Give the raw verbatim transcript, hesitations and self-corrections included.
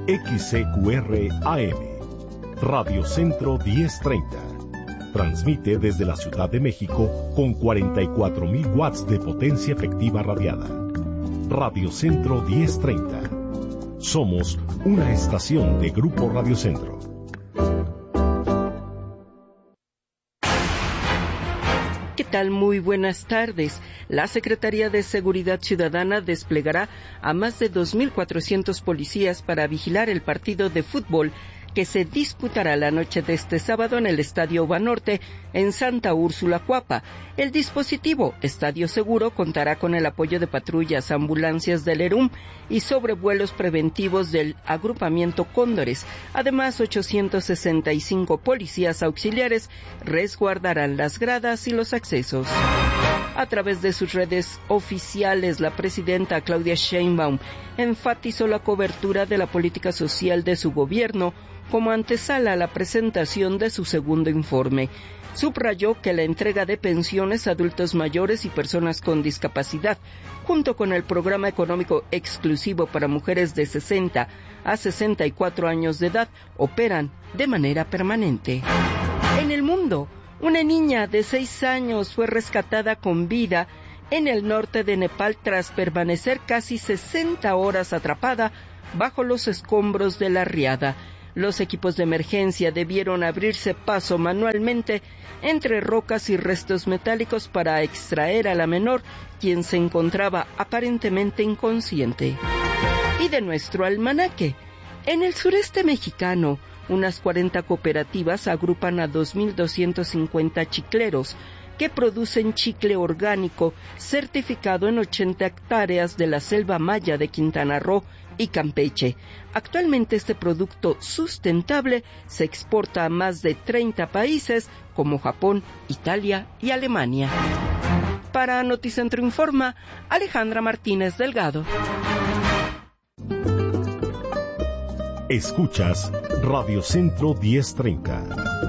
X C Q R A M, Radio Centro diez treinta. Transmite desde la Ciudad de México con cuarenta y cuatro mil watts de potencia efectiva radiada. Radio Centro diez treinta. Somos una estación de Grupo Radio Centro. ¿Qué tal? Muy buenas tardes. La Secretaría de Seguridad Ciudadana desplegará a más de dos mil cuatrocientos policías para vigilar el partido de fútbol que se disputará la noche de este sábado en el Estadio Banorte, en Santa Úrsula, Cuapa. El dispositivo Estadio Seguro contará con el apoyo de patrullas, ambulancias del ERUM y sobrevuelos preventivos del agrupamiento Cóndores. Además, ochocientos sesenta y cinco policías auxiliares resguardarán las gradas y los accesos. A través de sus redes oficiales, la presidenta Claudia Sheinbaum enfatizó la cobertura de la política social de su gobierno como antesala a la presentación de su segundo informe. Subrayó que la entrega de pensiones a adultos mayores y personas con discapacidad, junto con el programa económico exclusivo para mujeres de sesenta a sesenta y cuatro años de edad, operan de manera permanente. En el mundo, una niña de seis años fue rescatada con vida en el norte de Nepal tras permanecer casi sesenta horas atrapada bajo los escombros de la riada. Los equipos de emergencia debieron abrirse paso manualmente entre rocas y restos metálicos para extraer a la menor, quien se encontraba aparentemente inconsciente. Y de nuestro almanaque, en el sureste mexicano, unas cuarenta cooperativas agrupan a dos mil doscientos cincuenta chicleros que producen chicle orgánico certificado en ochenta hectáreas de la selva maya de Quintana Roo y Campeche. Actualmente este producto sustentable se exporta a más de treinta países como Japón, Italia y Alemania. Para Noticentro Informa, Alejandra Martínez Delgado. Escuchas Radio Centro diez treinta.